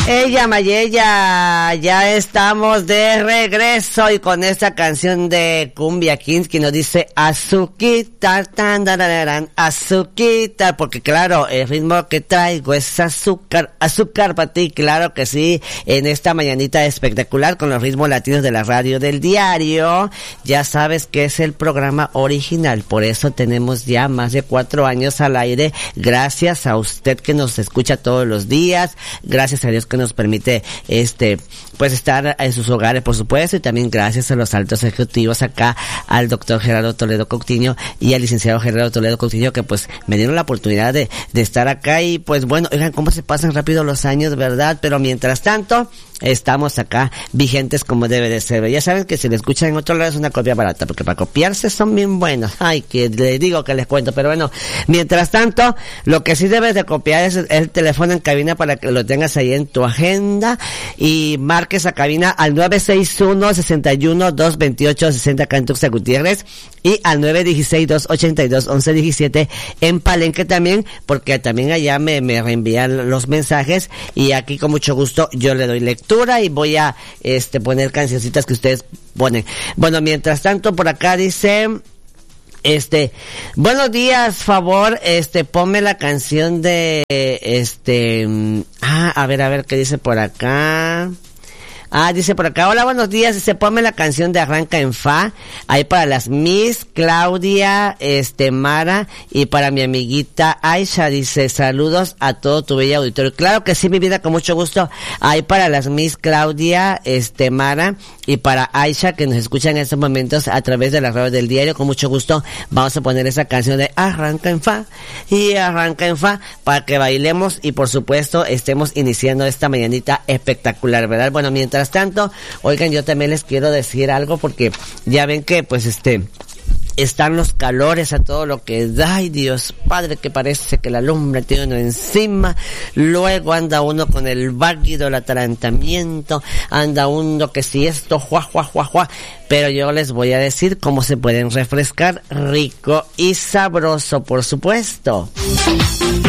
Ella Mayella, ya estamos de regreso y con esta canción de Cumbia Kings que nos dice azuquita, tan, dararán, azuquita, porque claro, el ritmo que traigo es azúcar, azúcar para ti, claro que sí, en esta mañanita espectacular con los ritmos latinos de la radio del diario. Ya sabes que es el programa original, por eso tenemos ya más de 4 años al aire, gracias a usted que nos escucha todos los días, gracias a Dios que nos permite pues estar en sus hogares, por supuesto, y también gracias a los altos ejecutivos acá, al doctor Gerardo Toledo Coutinho y al licenciado Gerardo Toledo Coutinho, que pues me dieron la oportunidad de estar acá. Y pues bueno, oigan cómo se pasan rápido los años, ¿verdad? Pero mientras tanto estamos acá vigentes como debe de ser. Ya saben que si le escuchan en otro lado es una copia barata, porque para copiarse son bien buenos. Ay, que les digo que les cuento. Pero bueno, mientras tanto, lo que sí debes de copiar es el teléfono en cabina para que lo tengas ahí en tu agenda y marques a cabina al 961-61-228-60 acá en Tuxtla Gutiérrez y al 916-282-1117 en Palenque también, porque también allá me reenvían los mensajes y aquí con mucho gusto yo le doy lectura y voy a poner cancioncitas que ustedes ponen. Bueno, mientras tanto por acá dice buenos días, favor, ponme la canción de a ver qué dice por acá. Dice por acá, hola, buenos días, dice, ponme la canción de Arranca en Fa, ahí para las Miss Claudia, Mara, y para mi amiguita Aisha, dice, saludos a todo tu bello auditorio. Claro que sí, mi vida, con mucho gusto, ahí para las Miss Claudia, Mara, y para Aisha, que nos escuchan en estos momentos a través de la radio del diario, con mucho gusto, vamos a poner esa canción de Arranca en Fa, y Arranca en Fa, para que bailemos, y por supuesto, estemos iniciando esta mañanita espectacular, ¿verdad? Bueno, mientras tanto, oigan, yo también les quiero decir algo porque ya ven que pues están los calores a todo lo que da, y Dios Padre, que parece que la lumbre tiene uno encima, luego anda uno con el váguido, el atarantamiento, anda uno que si esto, juá, pero yo les voy a decir cómo se pueden refrescar rico y sabroso, por supuesto.